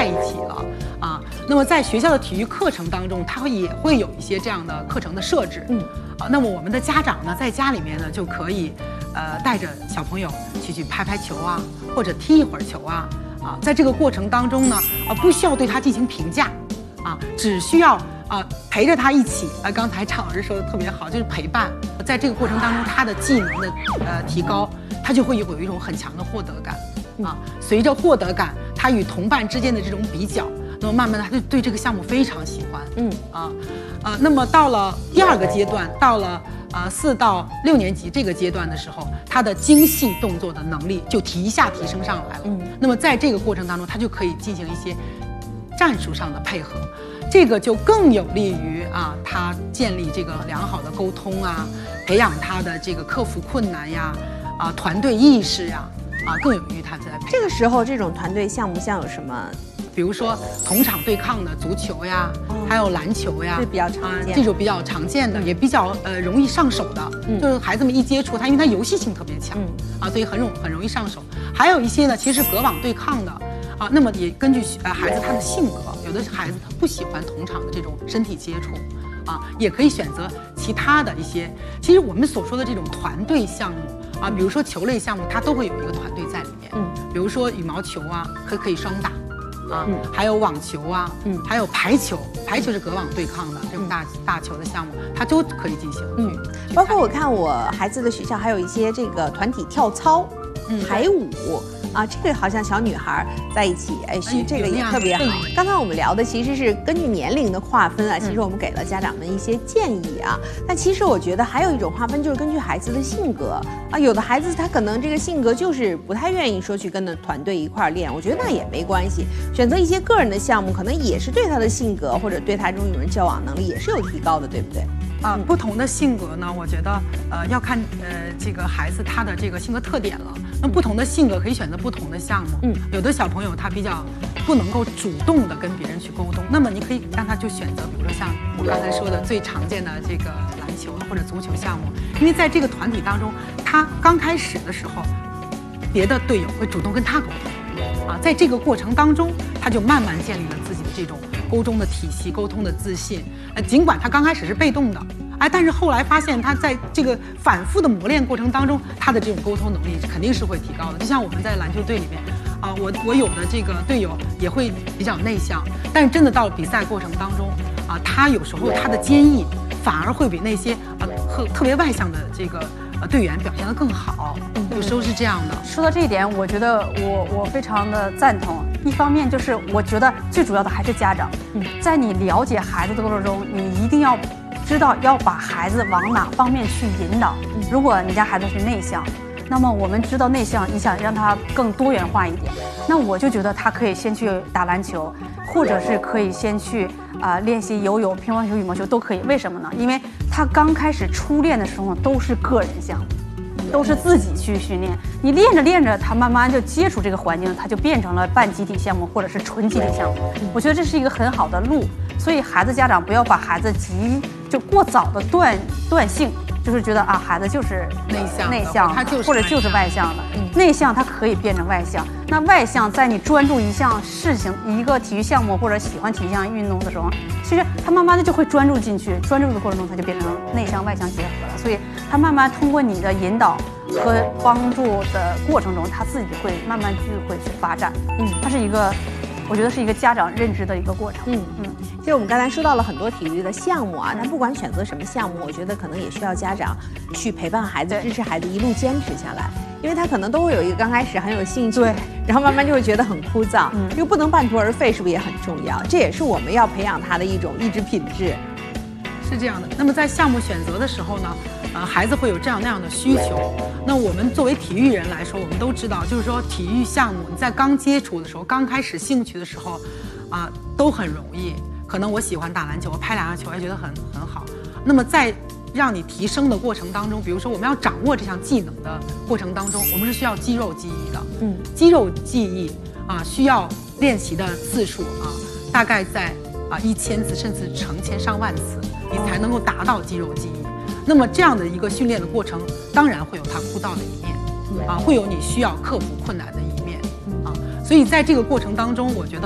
在一起了啊。那么在学校的体育课程当中，它也会有一些这样的课程的设置，那么我们的家长呢，在家里面呢就可以带着小朋友去拍拍球啊，或者踢一会儿球啊，在这个过程当中呢，不需要对他进行评价，只需要陪着他一起。刚才常老师说的特别好，就是陪伴。在这个过程当中，他的技能的提高，他就会有一种很强的获得感随着获得感，他与同伴之间的这种比较，那么慢慢的他就对这个项目非常喜欢。那么到了第二个阶段，到了4到6年级这个阶段的时候，他的精细动作的能力就提升上来了。那么在这个过程当中，他就可以进行一些战术上的配合，这个就更有利于他建立这个良好的沟通培养他的这个克服困难呀，团队意识呀，更有利于他在培养。 这个时候，这种团队项目像有什么？ 比如说同场对抗的足球呀，还有篮球呀， 是比较常见， 这种比较常见的，也比较容易上手的，就是孩子们一接触它，因为它游戏性特别强，所以很容易上手。还有一些呢，其实隔网对抗的，那么也根据孩子他的性格，有的孩子他不喜欢同场的这种身体接触，也可以选择其他的一些。其实我们所说的这种团队项目比如说球类项目，它都会有一个团队在里面，比如说羽毛球可以双打。还有网球还有排球，排球是隔网对抗的这种大球的项目，它都可以进行。 包括我看我孩子的学校还有一些这个团体跳操、排舞这个好像小女孩在一起，是这个也特别好。刚才我们聊的其实是根据年龄的划分其实我们给了家长们一些建议但其实我觉得还有一种划分就是根据孩子的性格有的孩子他可能这个性格就是不太愿意说去跟着团队一块练，我觉得那也没关系，选择一些个人的项目，可能也是对他的性格或者对他这种与人交往能力也是有提高的，对不对？ 不同的性格呢，我觉得要看这个孩子他的这个性格特点了。那不同的性格可以选择不同的项目。有的小朋友他比较不能够主动的跟别人去沟通，那么你可以让他就选择，比如说像我刚才说的最常见的这个篮球或者足球项目，因为在这个团体当中，他刚开始的时候，别的队友会主动跟他沟通在这个过程当中，他就慢慢建立了自己的这种沟通的体系、沟通的自信。尽管他刚开始是被动的，但是后来发现他在这个反复的磨练过程当中，他的这种沟通能力肯定是会提高的。就像我们在篮球队里面我有的这个队友也会比较内向，但是真的到了比赛过程当中他有时候他的坚毅反而会比那些特别外向的这个队员表现得更好，有时候是这样的。 说到这一点，我觉得我非常的赞同。一方面就是我觉得最主要的还是家长，在你了解孩子的过程中，你一定要知道要把孩子往哪方面去引导。如果你家孩子是内向，那么我们知道内向，你想让他更多元化一点，那我就觉得他可以先去打篮球，或者是可以先去练习游泳、乒乓球、羽毛球都可以。为什么呢？因为他刚开始初练的时候都是个人项目，都是自己去训练。你练着练着，他慢慢就接触这个环境，他就变成了半集体项目或者是纯集体项目。我觉得这是一个很好的路，所以孩子家长不要把孩子就过早的断性。就是觉得孩子就是内向或者就是外向的。内向他可以变成外向，那外向在你专注一项事情、一个体育项目或者喜欢体育项运动的时候，其实他慢慢的就会专注进去，专注的过程中他就变成内向外向结合了。所以他慢慢通过你的引导和帮助的过程中，他自己会慢慢会去发展。它是一个。我觉得是一个家长认知的一个过程。 其实我们刚才说到了很多体育的项目但不管选择什么项目，我觉得可能也需要家长去陪伴孩子、支持孩子一路坚持下来，因为他可能都会有一个刚开始很有兴趣，然后慢慢就会觉得很枯燥，又不能半途而废，是不是也很重要？这也是我们要培养他的一种意志品质。 是这样的。那么在项目选择的时候呢，孩子会有这样那样的需求。那我们作为体育人来说，我们都知道，就是说体育项目你在刚接触的时候、刚开始兴趣的时候，都很容易。可能我喜欢打篮球，我拍两个球也觉得很好。那么在让你提升的过程当中，比如说我们要掌握这项技能的过程当中，我们是需要肌肉记忆的。肌肉记忆需要练习的次数大概在1000次甚至成千上万次，你才能够达到肌肉记忆。那么这样的一个训练的过程，当然会有它枯燥的一面会有你需要克服困难的一面所以在这个过程当中，我觉得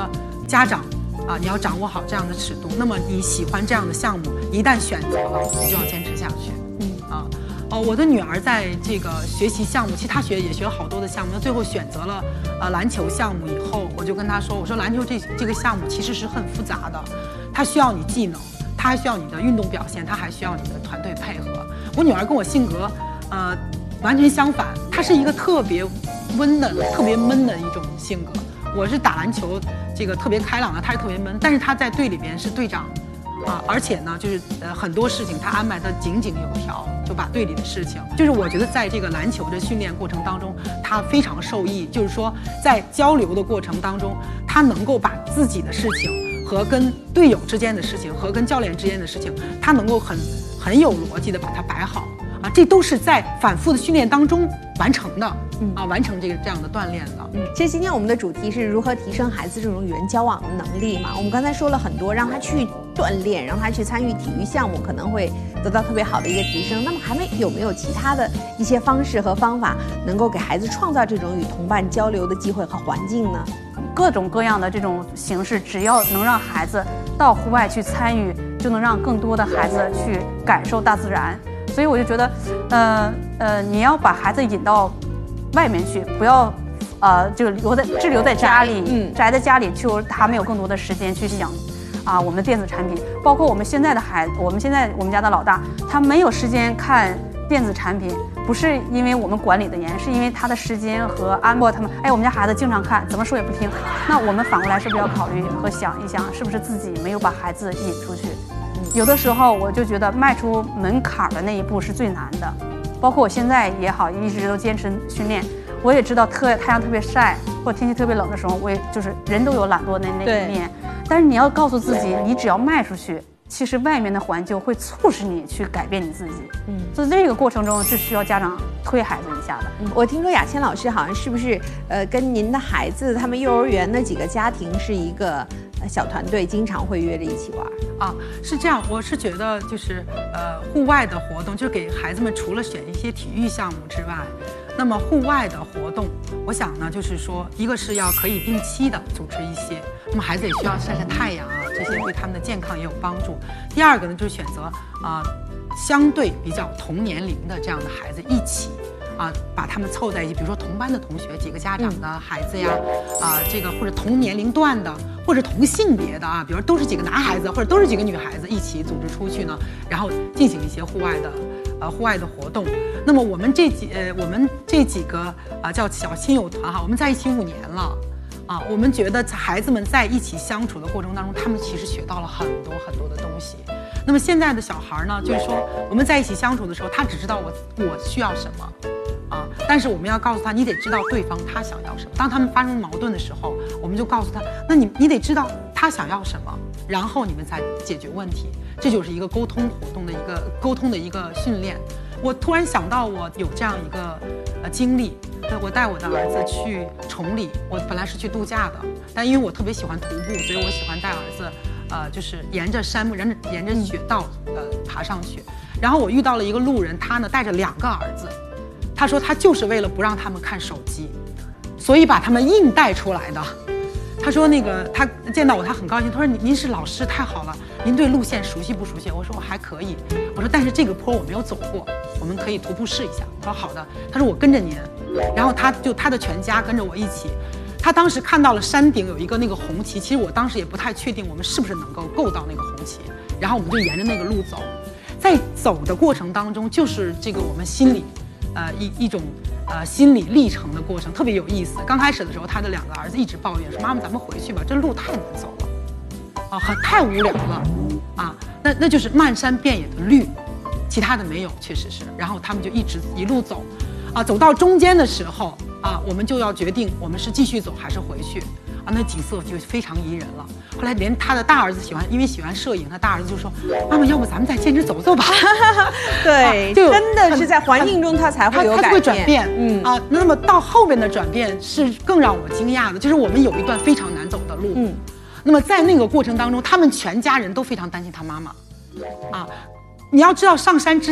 家长你要掌握好这样的尺度。那么你喜欢这样的项目，一旦选择了，你就要坚持下去。我的女儿在这个学习项目，其实她也学了好多的项目，她最后选择了篮球项目以后，我就跟她说，我说篮球这个项目其实是很复杂的，它需要你技能，它还需要你的运动表现，它还需要你的团队配合。我女儿跟我性格完全相反，她是一个特别温的、特别闷的一种性格。我是打篮球这个特别开朗的，她是特别闷，但是她在队里边是队长。而且呢，就是很多事情他安排得井井有条，就把队里的事情，就是我觉得在这个篮球的训练过程当中，他非常受益。就是说，在交流的过程当中，他能够把自己的事情和跟队友之间的事情和跟教练之间的事情，他能够很有逻辑的把它摆好这都是在反复的训练当中完成的。完成这样的锻炼的。 其实今天我们的主题是如何提升孩子这种与人交往的能力嘛。我们刚才说了很多，让他去锻炼，让他去参与体育项目，可能会得到特别好的一个提升。那么有没有其他的一些方式和方法，能够给孩子创造这种与同伴交流的机会和环境呢？ 各种各样的这种形式，只要能让孩子到户外去参与，就能让更多的孩子去感受大自然。所以我就觉得，你要把孩子引到外面去，不要就滞留在家里，宅在家里，就他没有更多的时间去想我们电子产品。包括我们现在的孩子，我们家的老大，他没有时间看电子产品，不是因为我们管理的严，是因为他的时间和安排他们。我们家孩子经常看，怎么说也不听。那我们反过来是不是要考虑和想一想，是不是自己没有把孩子引出去？有的时候我就觉得迈出门槛的那一步是最难的。包括我现在也好，一直都坚持训练。我也知道太阳特别晒或者天气特别冷的时候，我也就是人都有懒惰那一面。但是你要告诉自己，你只要迈出去，其实外面的环境会促使你去改变你自己。所以这个过程中是需要家长推孩子一下的。 我听说雅倩老师好像是不是跟您的孩子他们幼儿园的几个家庭是一个小团队，经常会约着一起玩是这样。我是觉得就是户外的活动，就是给孩子们除了选一些体育项目之外，那么户外的活动，我想呢，就是说一个是要可以定期的组织一些，那么孩子也需要晒晒太阳这些对他们的健康也有帮助。第二个呢，就是选择相对比较同年龄的这样的孩子一起把他们凑在一起，比如说同班的同学，几个家长的孩子呀，这个或者同年龄段的，或者同性别的比如都是几个男孩子，或者都是几个女孩子一起组织出去呢，然后进行一些户外的活动。那么我们这几个叫小亲友团我们在一起5年了我们觉得孩子们在一起相处的过程当中，他们其实学到了很多很多的东西。那么现在的小孩呢，就是说我们在一起相处的时候，他只知道我需要什么但是我们要告诉他，你得知道对方他想要什么。当他们发生矛盾的时候，我们就告诉他，那你得知道他想要什么，然后你们再解决问题。这就是一个沟通的一个训练。我突然想到，我有这样一个经历，我带我的儿子去崇礼，我本来是去度假的，但因为我特别喜欢徒步，所以我喜欢带儿子，就是沿着山路、沿着雪道爬上去。然后我遇到了一个路人，他呢带着2个儿子，他说他就是为了不让他们看手机，所以把他们硬带出来的。他说他见到我，他很高兴。他说您是老师，太好了，您对路线熟悉不熟悉？我说我还可以。我说但是这个坡我没有走过，我们可以徒步试一下。他说好的。他说我跟着您，然后他的全家跟着我一起。他当时看到了山顶有一个那个红旗，其实我当时也不太确定我们是不是能够够到那个红旗，然后我们就沿着那个路走。在走的过程当中，就是这个我们心里一种心理历程的过程，特别有意思。刚开始的时候，他的2个儿子一直抱怨说：“妈妈，咱们回去吧，这路太难走了，太无聊了那就是漫山遍野的绿，其他的没有，确实是。然后他们就一路走，走到中间的时候我们就要决定我们是继续走还是回去那景色就非常宜人了。后来连他的大儿子因为喜欢摄影，他大儿子就说：“妈妈，要不咱们再坚持走走吧？” 对，真的是在环境中他才会有改变，他会转变。那么到后边的转变是更让我惊讶的，就是我们有一段非常难走的路。那么在那个过程当中，他们全家人都非常担心他妈妈。你要知道上山之